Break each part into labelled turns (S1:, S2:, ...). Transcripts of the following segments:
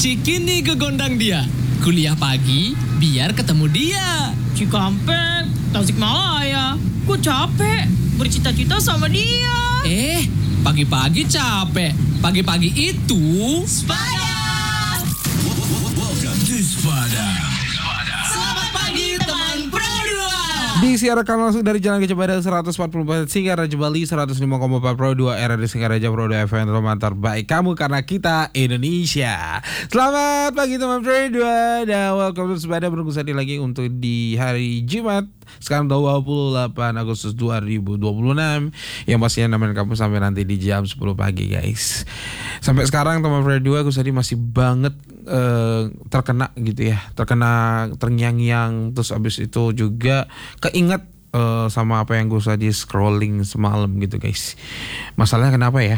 S1: Cikini ke gondang dia. Kuliah pagi, biar ketemu dia.
S2: Cikampek, Tasikmalaya. Gue capek bercita-cita sama dia.
S1: Pagi-pagi capek. Pagi-pagi itu
S3: Sepada.
S4: Welcome to Sepada.
S3: Selamat pagi teman Pro 2.
S5: Disiarkan langsung dari Jalan Gajah Mada 144 Singaraja Bali, 105,4 Pro 2 era di Singaraja Pro 2 FM, teman terbaik kamu karena kita Indonesia. Selamat pagi teman Pro 2 dan welcome to Sepada, berkumpul lagi untuk di hari Jumat sekarang 28 Agustus 2026 yang pastinya nemenin kamu sampai nanti di jam 10 pagi guys. Sampai sekarang teman Pro 2 aku tadi masih banget terkena gitu ya, terkena terngiang-ngiang, terus abis itu juga keinget sama apa yang gue tadi scrolling semalam gitu guys. Masalahnya kenapa ya?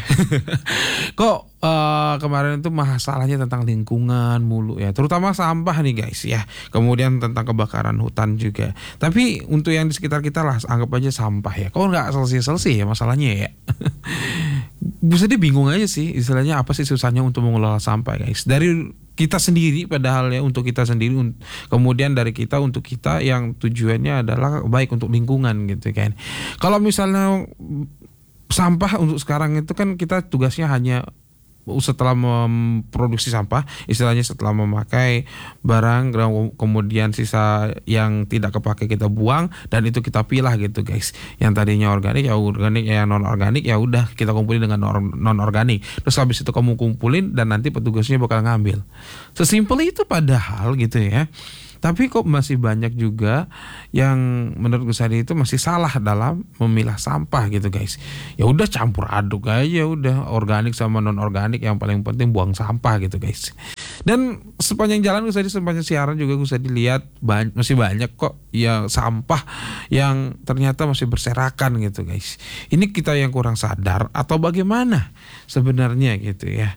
S5: Kok kemarin itu masalahnya tentang lingkungan mulu ya, terutama sampah nih guys ya. Kemudian tentang kebakaran hutan juga. Tapi untuk yang di sekitar kita lah anggap aja sampah ya. Kok nggak selesai ya masalahnya ya? Bisa dia bingung aja sih istilahnya, apa sih susahnya untuk mengelola sampah guys. Dari kita sendiri padahal ya, untuk kita sendiri, kemudian dari kita untuk kita yang tujuannya adalah baik untuk lingkungan gitu kan. Kalau misalnya sampah untuk sekarang itu kan kita tugasnya hanya setelah memproduksi sampah, istilahnya setelah memakai barang kemudian sisa yang tidak kepake kita buang dan itu kita pilah gitu guys. Yang tadinya organik ya organik, yang non organik ya udah kita kumpulin dengan non organik. Terus habis itu kamu kumpulin dan nanti petugasnya bakal ngambil. Sesimpel itu padahal gitu ya. Tapi kok masih banyak juga yang menurut gue tadi itu masih salah dalam memilah sampah gitu guys. Ya udah campur aduk aja, udah organik sama non organik, yang paling penting buang sampah gitu guys. Dan sepanjang jalan gue tadi, sepanjang siaran juga gue tadi lihat masih banyak kok yang sampah yang ternyata masih berserakan gitu guys. Ini kita yang kurang sadar atau bagaimana sebenarnya gitu ya.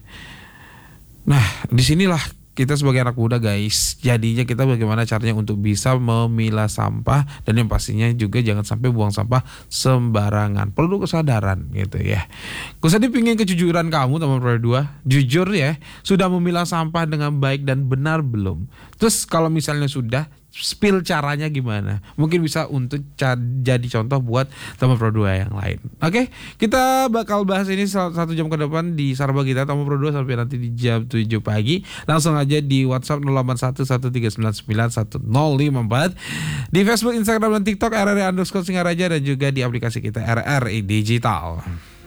S5: Nah disinilah kita sebagai anak muda guys, jadinya kita bagaimana caranya untuk bisa memilah sampah, dan yang pastinya juga jangan sampai buang sampah sembarangan. Perlu kesadaran gitu ya. Gue tadi pingin kejujuran kamu teman Pro 2. Jujur ya, sudah memilah sampah dengan baik dan benar belum? Terus kalau misalnya sudah, spill caranya gimana? Mungkin bisa untuk jadi contoh buat teman Pro 2 yang lain. Oke, kita bakal bahas ini 1 jam ke depan di Sarba kita teman Pro 2 sampai nanti di jam 7 pagi. Langsung aja di WhatsApp 0811399154, di Facebook, Instagram dan TikTok RRI_Singaraja, dan juga di aplikasi kita RRI Digital.